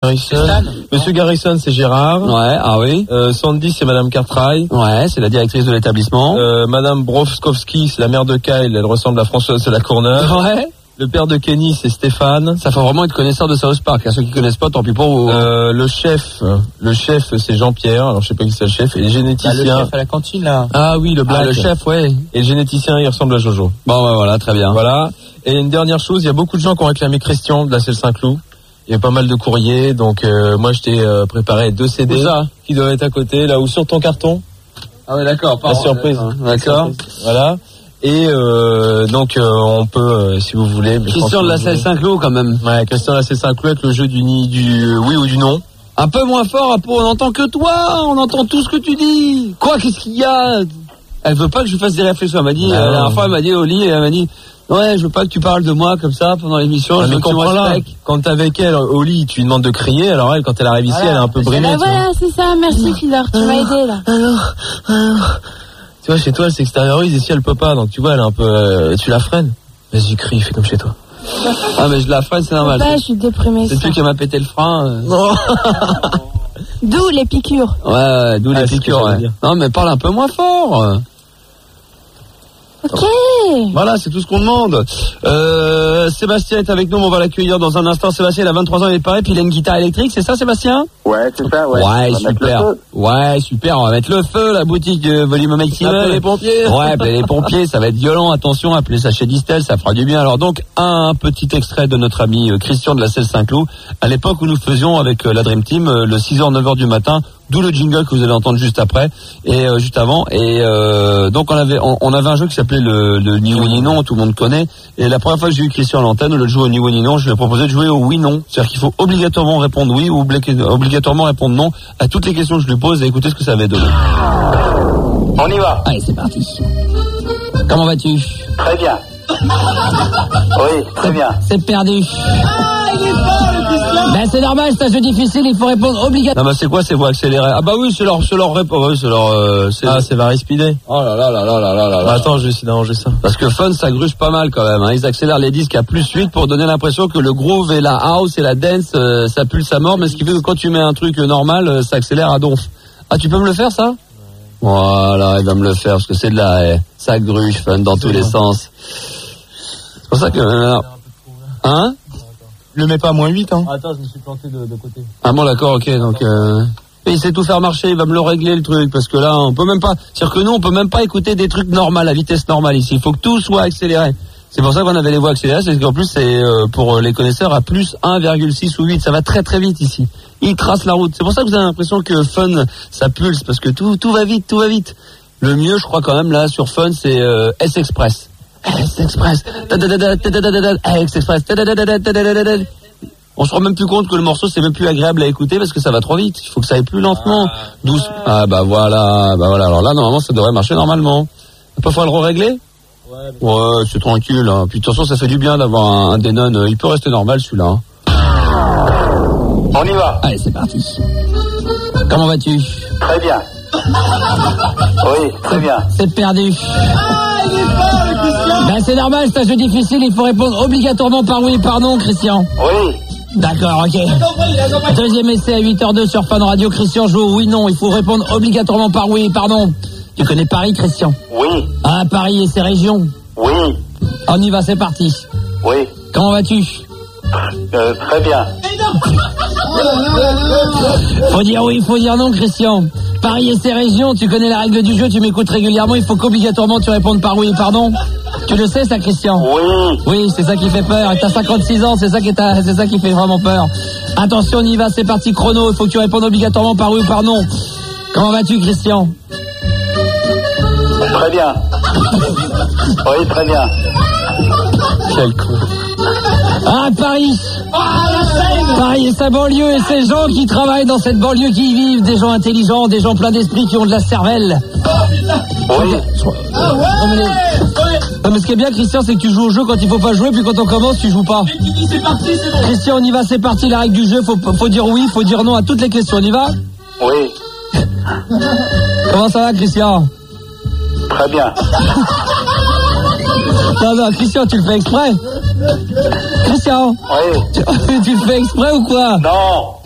Garrison. Monsieur Garrison, c'est Gérard. Ouais, ah oui. Sandy, c'est Madame Cartwright. Ouais, c'est la directrice de l'établissement. Madame Brofskowski, c'est la mère de Kyle, elle ressemble à Françoise de la Courneuve. Ouais. Le père de Kenny, c'est Stéphane. Ça faut vraiment être connaisseur de South Park. À ceux qui connaissent pas, tant pis pour vous. Le chef, c'est Jean-Pierre. Alors je sais pas qui c'est le chef. Et le généticien. Le chef à la cantine là. Ah oui, le black. Le chef, ouais. Et le généticien, il ressemble à Jojo. Bon, bah, voilà, très bien. Voilà. Et une dernière chose, il y a beaucoup de gens qui ont réclamé Christian de la Selle Saint-Cloud. Il y a pas mal de courriers, donc moi je t'ai préparé 2 CD qui doivent être à côté, là où sur ton carton. Ah ouais, d'accord. La surprise. D'accord. Voilà. Et donc on peut, si vous voulez. Christian de la Selle Saint-Cloud quand même. Ouais, Christian de la Selle Saint-Cloud avec le jeu du oui ou du non. Un peu moins fort, on n'entend que toi, on entend tout ce que tu dis. Quoi, qu'est-ce qu'il y a? Elle veut pas que je fasse des réflexions. Elle m'a dit, la dernière fois, elle m'a dit au lit, elle m'a dit, ouais, je veux pas que tu parles de moi comme ça pendant l'émission. Mais comprends-la, quand t'es avec elle au lit, tu lui demandes de crier, alors elle, quand elle arrive ici, elle est un peu brimée. Voilà, c'est ça, merci Killer, tu m'as aidé là. Alors. Tu vois, chez toi, elle s'extériorise, ici, elle peut pas, donc tu vois, elle est un peu, tu la freines. Vas-y, crie, fais comme chez toi. Ah, mais je la freine, c'est normal. Ouais, je suis déprimée. C'est tu qui m'a pété le frein. D'où les piqûres. Ouais, d'où les piqûres, ouais. Non, mais parle un peu moins fort. Ok. Voilà, c'est tout ce qu'on demande. Sébastien est avec nous, on va l'accueillir dans un instant. Sébastien, il a 23 ans, il est pareil, puis il a une guitare électrique, c'est ça Sébastien? Ouais, c'est ça, ouais. Ouais, super. Ouais, super, on va mettre le feu, la boutique volume maximum. Appelez les pompiers. Ouais, appelez les pompiers, ça va être violent, attention, appelez ça chez Distel, ça fera du bien. Alors donc, un petit extrait de notre ami Christian de la Selle Saint-Cloud, à l'époque où nous faisions avec la Dream Team, le 6h, 9h du matin, d'où le jingle que vous allez entendre juste après, et juste avant, et donc on avait un jeu qui s'appelait le ni oui ni non, tout le monde connaît, et la première fois que j'ai eu Christian à l'antenne, au lieu de jouer au ni oui ni non, je lui ai proposé de jouer au oui non, c'est-à-dire qu'il faut obligatoirement répondre oui ou obligatoirement répondre non à toutes les questions que je lui pose, et écoutez ce que ça va donner. On y va. Allez, c'est parti. Comment vas-tu? Très bien. Oui, très bien. C'est perdu. Ben c'est normal, c'est un jeu difficile, il faut répondre obligatoirement. Non, bah c'est quoi ces voix accélérées? Ah bah oui, c'est leur réponse, c'est leur c'est Varispidé. Oh là là là là là là là. Bah, attends, je vais essayer d'arranger ça. Parce que Fun, ça gruge pas mal quand même, hein. Ils accélèrent les disques à +8 pour donner l'impression que le groove et la house et la dance, ça pulse à mort, mais ce qui fait que quand tu mets un truc normal, ça accélère à donf. Ah, tu peux me le faire, ça? Voilà, il va me le faire, parce que c'est de la, ça gruge, Fun, dans tous les sens. C'est pour ça que, hein? Le mets pas à -8, hein. Attends, je me suis planté de côté. Ah bon, d'accord, ok, donc, il sait tout faire marcher, il va me le régler le truc, parce que là, on peut même pas, c'est-à-dire que nous, on peut même pas écouter des trucs normaux, à vitesse normale ici. Il faut que tout soit accéléré. C'est pour ça qu'on avait les voix accélérées, c'est qu'en plus, c'est, pour les connaisseurs, à plus 1,6 ou 8. Ça va très très vite ici. Il trace la route. C'est pour ça que vous avez l'impression que Fun, ça pulse, parce que tout va vite, tout va vite. Le mieux, je crois quand même, là, sur Fun, c'est, S-Express. S-Express. S-Express. On se rend même plus compte que le morceau, c'est même plus agréable à écouter parce que ça va trop vite. Il faut que ça aille plus lentement. Douce. Ah, bah voilà. Alors là, normalement, ça devrait marcher normalement. Pas falloir le régler? Ouais, c'est tranquille, hein. Puis de toute façon, ça fait du bien d'avoir un Denon. Il peut rester normal, celui-là, hein. On y va. Allez, c'est parti. Comment vas-tu? Très bien. Oui, très bien. C'est perdu. Ben c'est normal, c'est un jeu difficile, il faut répondre obligatoirement par oui et par non, Christian. Oui. D'accord, ok. Deuxième essai à 8h02 sur Fun Radio. Christian joue au oui, non. Il faut répondre obligatoirement par oui et par non. Tu connais Paris, Christian? Oui. Ah, Paris et ses régions? Oui. On y va, c'est parti. Oui. Comment vas-tu? Très bien. Faut dire oui, faut dire non, Christian. Paris et ses régions, tu connais la règle du jeu, tu m'écoutes régulièrement, il faut qu'obligatoirement tu répondes par oui et par non. Tu le sais, ça, Christian? Oui. Oui, c'est ça qui fait peur. Et t'as 56 ans, c'est ça qui fait vraiment peur. Attention, on y va, c'est parti, chrono. Il faut que tu répondes obligatoirement par oui ou par non. Comment vas-tu, Christian? Très bien. Oui, très bien. Quel con. Ah, Paris. Paris et sa banlieue et ces gens qui travaillent dans cette banlieue qui y vivent, des gens intelligents, des gens pleins d'esprit qui ont de la cervelle. Oui. Non, mais ce qui est bien, Christian, c'est que tu joues au jeu quand il faut pas jouer, puis quand on commence, tu joues pas. Christian, on y va, c'est parti, la règle du jeu, faut dire oui, faut dire non à toutes les questions, on y va? Oui. Comment ça va, Christian? Très bien. Non, Christian, tu le fais exprès? Christian? Oui. Tu le fais exprès ou quoi? Non.